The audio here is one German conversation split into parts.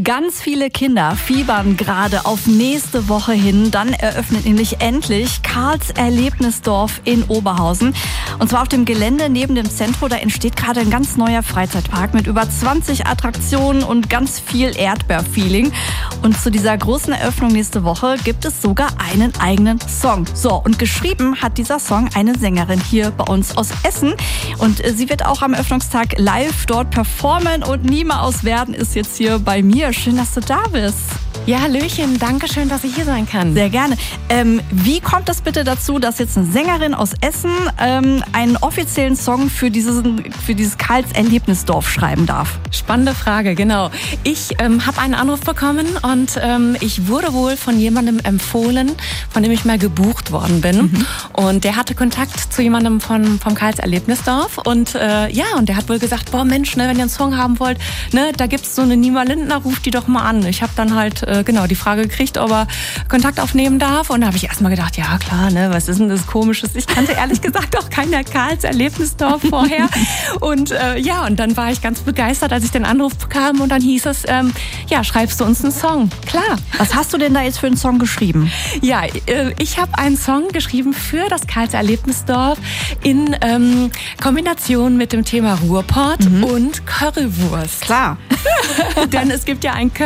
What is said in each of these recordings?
Ganz viele Kinder fiebern gerade auf nächste Woche hin. Dann eröffnet nämlich endlich Karls Erlebnisdorf in Oberhausen. Und zwar auf dem Gelände neben dem Zentrum. Da entsteht gerade ein ganz neuer Freizeitpark mit über 20 Attraktionen und ganz viel Erdbeerfeeling. Und zu dieser großen Eröffnung nächste Woche gibt es sogar einen eigenen Song. So, und geschrieben hat dieser Song eine Sängerin hier bei uns aus Essen. Und sie wird auch am Eröffnungstag live dort performen. Und Nima aus Werden ist jetzt hier bei mir. Schön, dass du da bist. Ja, hallöchen, danke schön, dass ich hier sein kann. Sehr gerne. Wie kommt es bitte dazu, dass jetzt eine Sängerin aus Essen einen offiziellen Song für dieses Karls Erlebnisdorf schreiben darf? Spannende Frage, genau. Ich habe einen Anruf bekommen und ich wurde wohl von jemandem empfohlen, von dem ich mal gebucht worden bin. Mhm. Und der hatte Kontakt zu jemandem vom Karls Erlebnisdorf. Und und der hat wohl gesagt, boah Mensch, ne, wenn ihr einen Song haben wollt, ne, da gibt's so eine Nima Lindner, ruft die doch mal an. Ich habe dann halt die Frage gekriegt, ob er Kontakt aufnehmen darf. Und da habe ich erstmal gedacht, ja klar, ne, was ist denn das Komisches? Ich kannte ehrlich gesagt auch keiner Karls Erlebnisdorf vorher. Und und dann war ich ganz begeistert, als ich den Anruf bekam und dann hieß es, schreibst du uns einen Song? Klar. Was hast du denn da jetzt für einen Song geschrieben? Ja, ich habe einen Song geschrieben für das Karls Erlebnisdorf in Kombination mit dem Thema Ruhrpott und Currywurst. Klar. Denn es gibt ja ein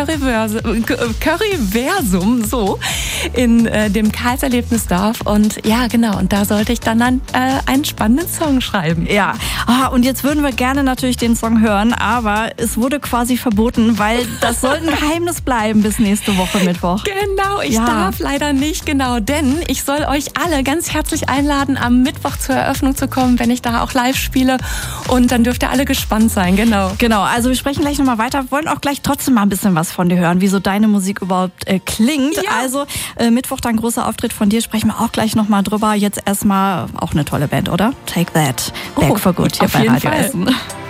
Curryversum so in dem Karls Erlebnisdorf und ja genau, und da sollte ich dann einen spannenden Song schreiben. Ja, und jetzt würden wir gerne natürlich den Song hören, aber es wurde quasi verboten, weil das soll ein Geheimnis bleiben bis nächste Woche Mittwoch. Genau, ich darf leider nicht, genau, denn ich soll euch alle ganz herzlich einladen, am Mittwoch zur Eröffnung zu kommen, wenn ich da auch live spiele und dann dürft ihr alle gespannt sein, genau. Genau, also wir sprechen gleich nochmal weiter, wollen auch gleich trotzdem mal ein bisschen was von dir hören, wie so deine Musik überhaupt klingt. Ja. Also Mittwoch dann großer Auftritt von dir, sprechen wir auch gleich nochmal drüber. Jetzt erstmal auch eine tolle Band, oder? Take That, Back for Good hier bei Radio Essen.